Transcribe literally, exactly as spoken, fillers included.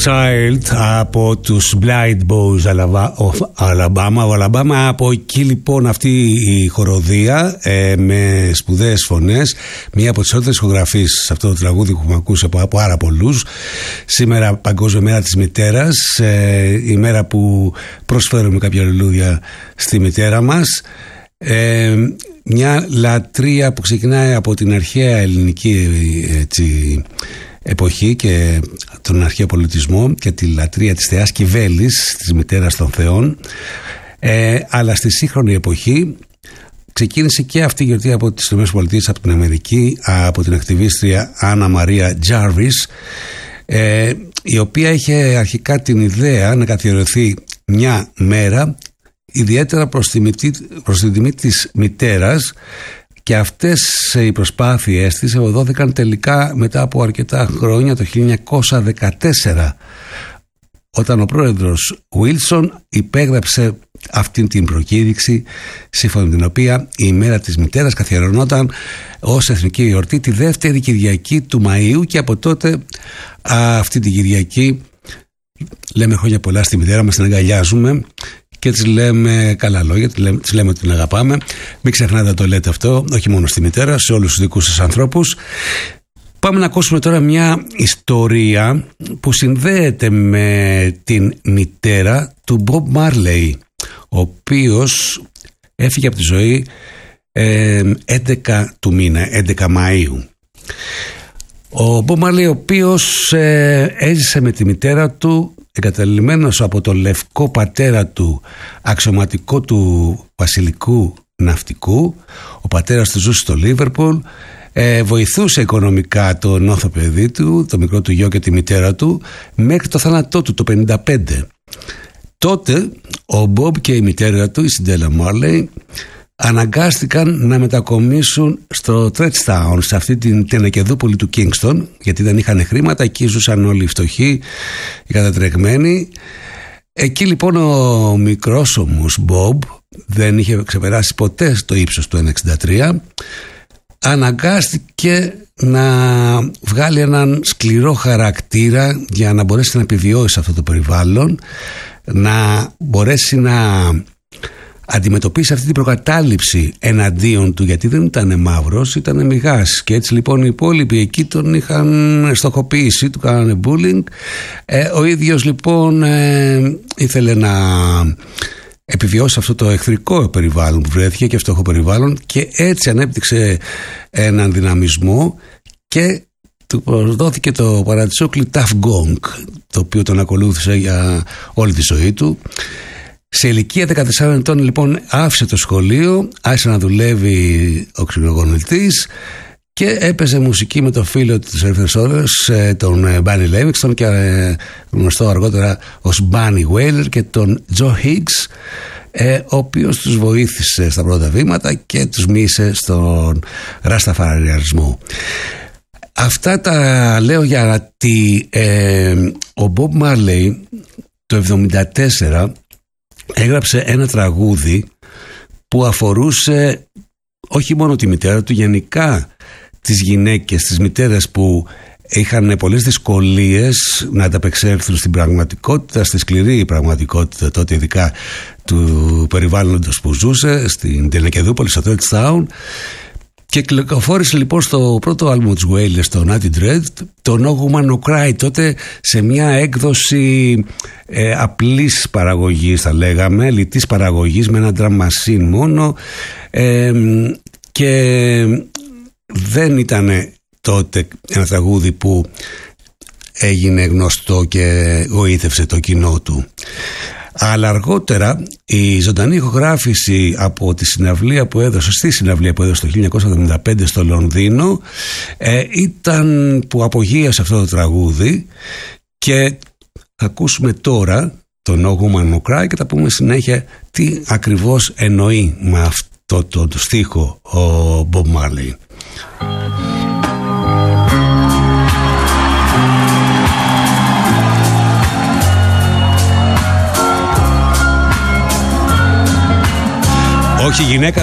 Child από τους Blind Boys Alabama. Ο Alabama, από εκεί λοιπόν αυτή η χοροδία ε, με σπουδαίες φωνές, μία από τις πρώτες ηχογραφίες σε αυτό το τραγούδι που έχουμε ακούσει από πάρα πολλούς. Σήμερα Παγκόσμια Μέρα της Μητέρας, ε, η μέρα που προσφέρουμε κάποια λουλούδια στη μητέρα μας. ε, Μια λατρεία που ξεκινάει από την αρχαία ελληνική έτσι, εποχή και τον αρχαίο πολιτισμό και τη λατρεία της θεάς Κιβέλης, της μητέρας των θεών, ε, αλλά στη σύγχρονη εποχή ξεκίνησε και αυτή η γιορτή από τις ΗΠΑ, από την Αμερική, από την ακτιβίστρια Άννα Μαρία Τζάρβις, ε, η οποία είχε αρχικά την ιδέα να καθιερωθεί μια μέρα ιδιαίτερα προς τη, προς τη τιμή της μητέρας, και αυτές οι προσπάθειές της ευωδόθηκαν τελικά μετά από αρκετά χρόνια, το χίλια εννιακόσια δεκατέσσερα, όταν ο πρόεδρος Βίλσον υπέγραψε αυτήν την προκήρυξη, σύμφωνα με την οποία η ημέρα της μητέρας καθιερωνόταν ως εθνική γιορτή τη δεύτερη Κυριακή του Μαΐου, και από τότε αυτή την Κυριακή λέμε χρόνια πολλά στη μητέρα μας, την αγκαλιάζουμε και της λέμε καλά λόγια, της λέμε ότι την αγαπάμε. Μην ξεχνάτε να το λέτε αυτό, όχι μόνο στη μητέρα, σε όλους τους δικούς σας ανθρώπους. Πάμε να ακούσουμε τώρα μια ιστορία που συνδέεται με την μητέρα του Bob Marley, ο οποίος έφυγε από τη ζωή ε, έντεκα του μήνα, έντεκα Μαΐου. Ο Bob Marley, ο οποίος ε, έζησε με τη μητέρα του, εγκαταλειμμένος από το λευκό πατέρα του, αξιωματικό του βασιλικού ναυτικού. Ο πατέρας του ζούσε στο Λίβερπουλ, ε, βοηθούσε οικονομικά το νόθο παιδί του, το μικρό του γιο και τη μητέρα του, μέχρι το θάνατό του το πενήντα πέντε. Τότε ο Μπομπ και η μητέρα του, η Συντέλα Μάρλεϊ, αναγκάστηκαν να μετακομίσουν στο Τρέτσταουν, σε αυτή την τενεκεδούπολη του Κίνγκστον, γιατί δεν είχαν χρήματα, εκεί ζούσαν όλοι οι φτωχοί, οι κατατρεγμένοι. Εκεί λοιπόν ο μικρός όμως Μπομπ δεν είχε ξεπεράσει ποτέ το ύψος του ένα εξήντα τρία, αναγκάστηκε να βγάλει έναν σκληρό χαρακτήρα για να μπορέσει να επιβιώσει σε αυτό το περιβάλλον, να μπορέσει να αντιμετωπίσει αυτή την προκατάληψη εναντίον του, γιατί δεν ήταν μαύρος, ήταν μηγάς, και έτσι λοιπόν οι υπόλοιποι εκεί τον είχαν στοχοποιήσει, του κάνανε bullying. ε, ο ίδιος λοιπόν ε, ήθελε να επιβιώσει αυτό το εχθρικό περιβάλλον που βρέθηκε, και φτωχό περιβάλλον, και έτσι ανέπτυξε έναν δυναμισμό και του προσδόθηκε το παρατσόκλι Tough Gong, το οποίο τον ακολούθησε για όλη τη ζωή του. Σε ηλικία δεκατεσσάρων ετών λοιπόν άφησε το σχολείο, άρχισε να δουλεύει ο ξυλογονητής και έπαιζε μουσική με το φίλο του τις ελεύθερες ώρες, τον Μπάνι Λέβιξτον, και γνωστό αργότερα ως Μπάνι Βέιλερ, και τον Τζο Higgs, ο οποίος τους βοήθησε στα πρώτα βήματα και τους μίλησε στον ρασταφαριανισμό. Αυτά τα λέω γιατί ε, ο Bob Marley το εβδομήντα τέσσερα έγραψε ένα τραγούδι που αφορούσε όχι μόνο τη μητέρα του, γενικά τις γυναίκες, τις μητέρες που είχαν πολλές δυσκολίες να ανταπεξέλθουν στην πραγματικότητα, στη σκληρή πραγματικότητα τότε, ειδικά του περιβάλλοντος που ζούσε, στην Τελεκεδούπολη, στο Τρέτσταουν. Και κυκλοφόρησε λοιπόν στο πρώτο άλμπουμ της Wailers, το Natty Dread, το No Woman No Cry, τότε σε μια έκδοση ε, απλής παραγωγής, θα λέγαμε, λιτής παραγωγής, με ένα drum machine μόνο, ε, και δεν ήταν τότε ένα τραγούδι που έγινε γνωστό και γοήτευσε το κοινό του. Αλλά αργότερα η ζωντανή ηχογράφηση από τη συναυλία που έδωσε, στη συναυλία που έδωσε το χίλια εννιακόσια εβδομήντα πέντε στο Λονδίνο, ε, ήταν που απογείωσε αυτό το τραγούδι, και θα ακούσουμε τώρα το No Woman No Cry και θα πούμε συνέχεια τι ακριβώς εννοεί με αυτό το, το στίχο ο Bob Marley. Όχι γυναίκα